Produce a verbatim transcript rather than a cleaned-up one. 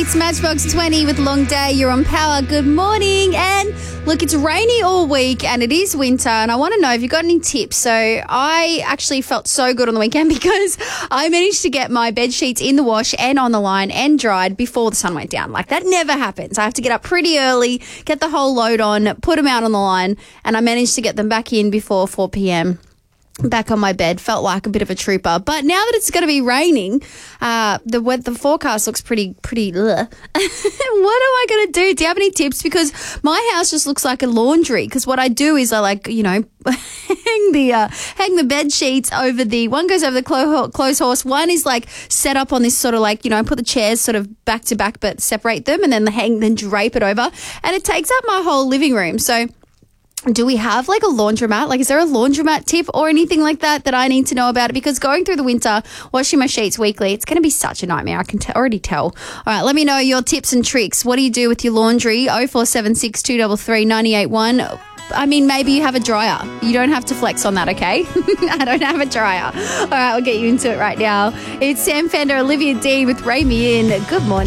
It's Matchbox twenty with Long Day. You're on Power. Good morning. And look, it's rainy all week and it is winter, and I want to know if you've got any tips. So I actually felt so good on the weekend because I managed to get my bed sheets in the wash and on the line and dried before the sun went down. Like, that never happens. I have to get up pretty early, get the whole load on, put them out on the line, and I managed to get them back in before four p.m. back on my bed. Felt like a bit of a trooper. But now that it's going to be raining, uh, the weather, the forecast looks pretty, pretty, ugh. What am I going to do? Do you have any tips? Because my house just looks like a laundry. Because what I do is I like, you know, hang the, uh, hang the bed sheets over the, one goes over the clo- clothes horse. One is like set up on this sort of like, you know, put the chairs sort of back to back, but separate them and then the hang, then drape it over. And it takes up my whole living room. So, do we have like a laundromat? Like, is there a laundromat tip or anything like that that I need to know about? Because going through the winter, washing my sheets weekly, it's going to be such a nightmare. I can t- already tell. All right, let me know your tips and tricks. What do you do with your laundry? oh four seven six, two three three, nine eight one. I mean, maybe you have a dryer. You don't have to flex on that, okay? I don't have a dryer. All right, we'll get you into it right now. It's Sam Fender, Olivia D with Ray Me In. Good morning.